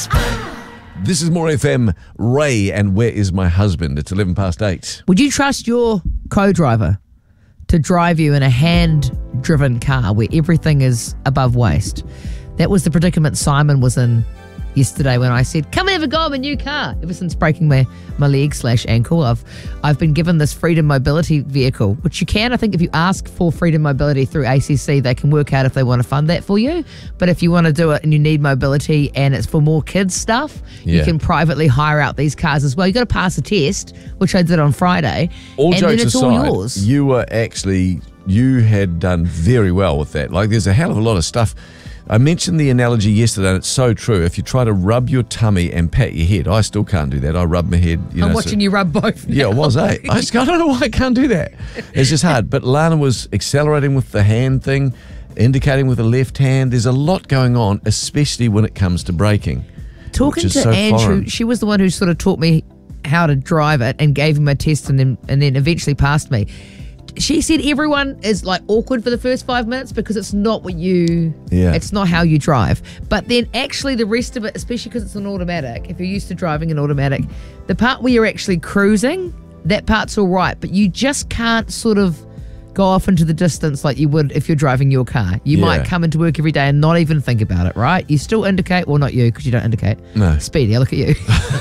This is More FM, Ray, and Where Is My Husband? It's 8:11. Would you trust your co-driver to drive you in a hand-driven car where everything is above waist? That was the predicament Simon was in yesterday when I said, come and have a go on my new car. Ever since breaking my leg/ankle, I've been given this Freedom Mobility vehicle, which you can, I think, if you ask for Freedom Mobility through ACC, they can work out if they want to fund that for you. But if you want to do it and you need mobility and it's for more kids stuff, you can privately hire out these cars as well. You got to pass a test, which I did on Friday, All and jokes then it's aside, all yours. you had done very well with that. Like, there's a hell of a lot of stuff. I mentioned the analogy yesterday, and it's so true. If you try to rub your tummy and pat your head, I still can't do that. I rub my head. I'm watching you rub both now. Yeah, it was, eh? I don't know why I can't do that. It's just hard. But Lana was accelerating with the hand thing, indicating with the left hand. There's a lot going on, especially when it comes to braking. Talking to so Andrew, foreign. she was the one who sort of taught me how to drive it and gave me my test and then eventually passed me. She said everyone is like awkward for the first 5 minutes because it's not it's not how you drive. But then actually the rest of it, especially because it's an automatic, if you're used to driving an automatic, the part where you're actually cruising, that part's all right. But you just can't sort of go off into the distance like you would if you're driving your car. You might come into work every day and not even think about it, right? You still indicate, well, not you because you don't indicate. No. Speedy, I look at you.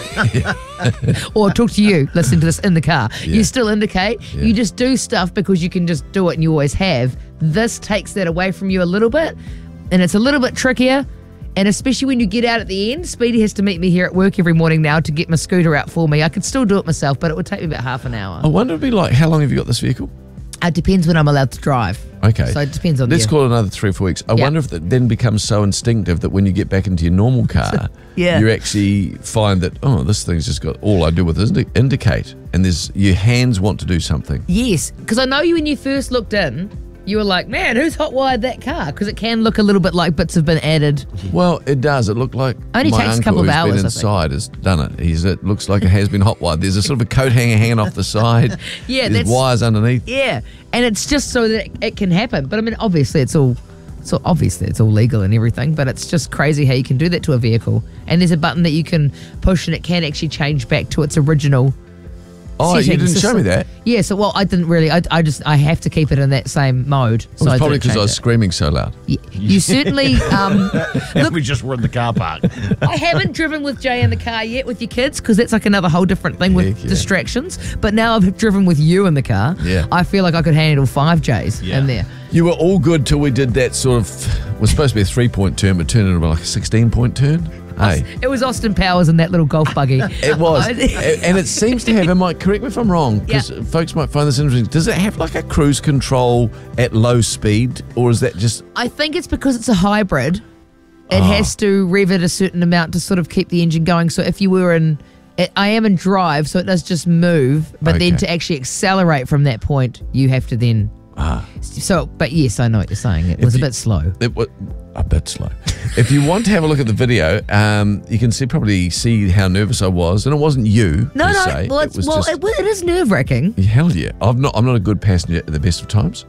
Or talk to you, listen to this in the car. Yeah. You still indicate. Yeah. You just do stuff because you can just do it and you always have. This takes that away from you a little bit, and it's a little bit trickier. And especially when you get out at the end, Speedy has to meet me here at work every morning now to get my scooter out for me. I could still do it myself, but it would take me about half an hour. I wonder, it'd be like, how long have you got this vehicle? It depends when I'm allowed to drive. Okay. So it depends on Let's you. call it another 3 or 4 weeks. I wonder if it then becomes so instinctive that when you get back into your normal car, you actually find that, this thing's just got, all I do with is indicate. And your hands want to do something. Yes, because I know you when you first looked in, you were like, man, who's hot-wired that car? Because it can look a little bit like bits have been added. Well, it does. It looked like Only my takes a uncle couple of who's hours, I been think. inside has done it. It looks like it has been hot-wired. There's a sort of a coat hanger hanging off the side. There's wires underneath. Yeah, and it's just so that it can happen. But I mean, obviously it's all legal and everything, but it's just crazy how you can do that to a vehicle. And there's a button that you can push and it can actually change back to its original Oh, you settings. didn't show me that? Yeah, so, well, I didn't really. I have to keep it in that same mode. It was probably because I was screaming so loud. You certainly... Look, we just were in the car park. I haven't driven with Jay in the car yet with your kids because that's like another whole different thing with Heck yeah. distractions. But now I've driven with you in the car. Yeah. I feel like I could handle 5 J's in there. You were all good till we did that sort of, was supposed to be a 3-point turn, but turned into like a 16-point turn. Hey. It was Austin Powers in that little golf buggy. It was. And it seems to have, correct me if I'm wrong, because folks might find this interesting. Does it have like a cruise control at low speed, or is that just... I think it's because it's a hybrid. It has to rev at a certain amount to sort of keep the engine going. So if you were in... I am in drive, so it does just move. But then to actually accelerate from that point, you have to then... So, but yes, I know what you're saying. It was a bit slow. It was a bit slow. If you want to have a look at the video, you can probably see how nervous I was, and it wasn't you. No. Say. Well, it is nerve-wracking. Hell yeah! I'm not a good passenger at the best of times.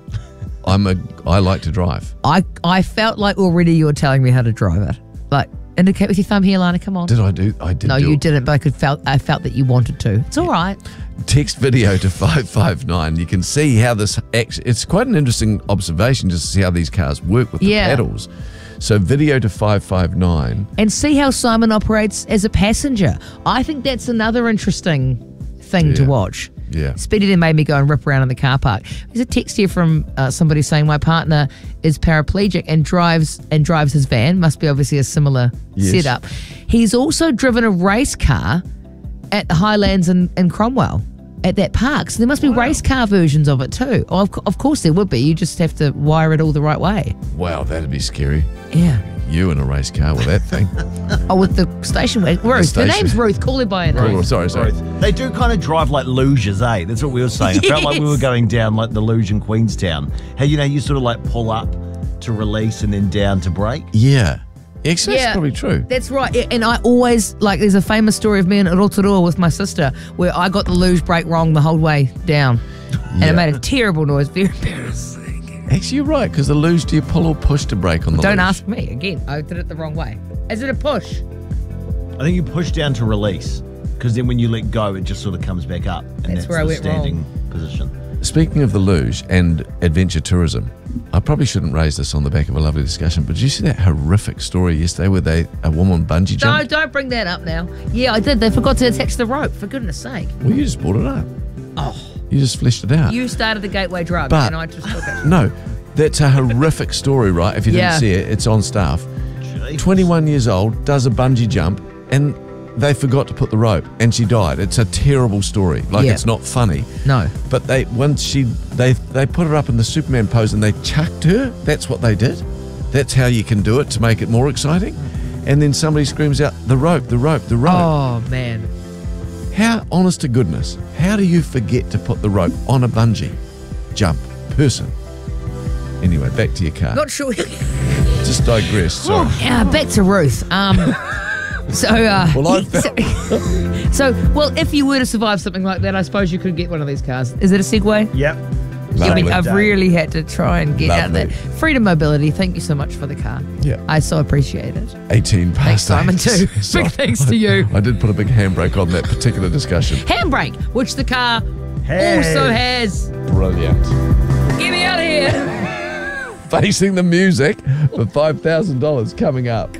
I like to drive. I felt like already you were telling me how to drive it. Like, indicate with your thumb here, Lana. Come on. Did I do? I did. No, you didn't. But I felt that you wanted to. It's all right. Text video to 559. You can see how this it's quite an interesting observation just to see how these cars work with the pedals. So video to 559. And see how Simon operates as a passenger. I think that's another interesting thing to watch. Yeah. Speedy then made me go and rip around in the car park. There's a text here from somebody saying my partner is paraplegic and drives his van. Must be obviously a similar setup. He's also driven a race car at the Highlands in Cromwell at that park. So there must be race car versions of it too. Oh, of course there would be. You just have to wire it all the right way. Wow, that'd be scary. Yeah. You in a race car with that thing. With the station wagon. Ruth. Her name's Ruth. Call her by her name. Oh, sorry. They do kind of drive like luges, eh? That's what we were saying. I felt like we were going down like the luge in Queenstown. How, you sort of like pull up to release and then down to brake. Yeah. Actually, that's probably true. That's right. And I always, there's a famous story of me in Rotorua with my sister where I got the luge brake wrong the whole way down. And it made a terrible noise. Very embarrassing. Actually, you're right, because the luge, do you pull or push to brake on the luge? Don't ask me. Again, I did it the wrong way. Is it a push? I think you push down to release, because then when you let go, it just sort of comes back up. And that's where I the went standing position. Speaking of the luge and adventure tourism, I probably shouldn't raise this on the back of a lovely discussion, but did you see that horrific story yesterday where a woman bungee No, jumped? don't bring that up now. Yeah, I did. They forgot to attach the rope, for goodness sake. Well, you just brought it up. Oh, You just fleshed it out. you started the gateway drug, But- and I just took it. No, that's a horrific story, right? If you didn't Yeah. see it, it's on Stuff. Jeez. 21 years old, does a bungee jump, and they forgot to put the rope, and she died. It's a terrible story. Like, Yeah. it's not funny. No. But they put her up in the Superman pose and they chucked her. That's what they did. That's how you can do it to make it more exciting. And then somebody screams out, the rope, the rope, the rope. Oh, man. How, honest to goodness, how do you forget to put the rope on a bungee jump person? Anyway, back to your car. Not sure. Just digress. Sorry. Back to Ruth. Well, I felt- well, if you were to survive something like that, I suppose you could get one of these cars. Is it a Segway? Yep. Lovely. I've really had to try and get out Lovely. there. Freedom Mobility, thank you so much for the car. Yeah. I so appreciate it. 18 Thanks, past Simon, 8. too. Sorry. Big thanks to you. I did put a big handbrake on that particular discussion. Handbrake, which the car Hey. also has. Brilliant. Get me out of here. Facing the music for $5,000 coming up.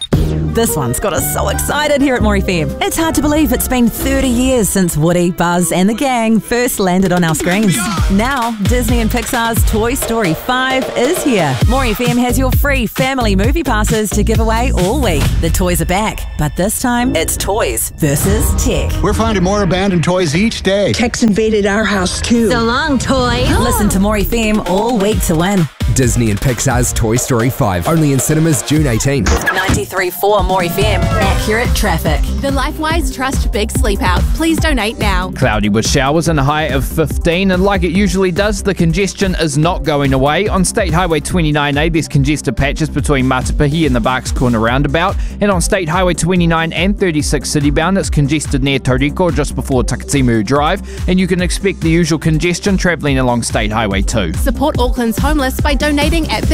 This one's got us so excited here at More FM. It's hard to believe it's been 30 years since Woody, Buzz and the gang first landed on our screens. Now, Disney and Pixar's Toy Story 5 is here. More FM has your free family movie passes to give away all week. The toys are back, but this time it's toys versus tech. We're finding more abandoned toys each day. Tech's invaded our house too. So long, toys. Listen to More FM all week to win. Disney and Pixar's Toy Story 5, only in cinemas June 18th. 93.4 More FM. Accurate traffic. The LifeWise Trust Big Sleep Out. Please donate now. Cloudy with showers and a high of 15, and like it usually does, the congestion is not going away. On State Highway 29A, there's congested patches between Matapihi and the Barks Corner roundabout, and on State Highway 29 and 36 citybound, it's congested near Tauriko just before Takatimu Drive, and you can expect the usual congestion travelling along State Highway 2. Support Auckland's homeless by donating at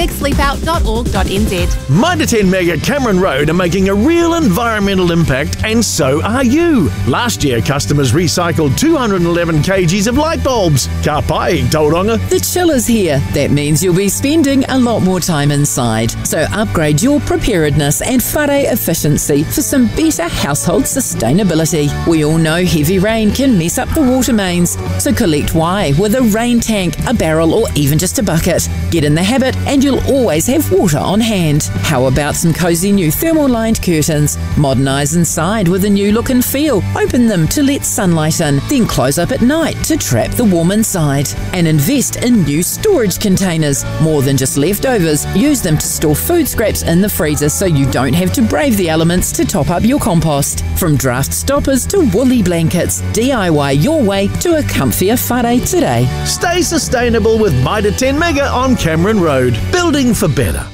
bigsleepout.org.nz. Mitre 10 Mega Cameron Road are making a real environmental impact, and so are you. Last year, customers recycled 211 kgs of light bulbs. Ka pai, Tauranga. The chill is here. That means you'll be spending a lot more time inside. So upgrade your preparedness and whare efficiency for some better household sustainability. We all know heavy rain can mess up the water mains. So collect why with a rain tank, a barrel or even just a bucket. Get in the habit and you'll always have water on hand. How about some cozy new thermal lined curtains? Modernise inside with a new look and feel. Open them to let sunlight in, then close up at night to trap the warm inside. And invest in new storage containers. More than just leftovers, use them to store food scraps in the freezer so you don't have to brave the elements to top up your compost. From draft stoppers to woolly blankets, DIY your way to a comfier whare today. Stay sustainable with Mitre 10 Mega on Cameron Road. Building for better.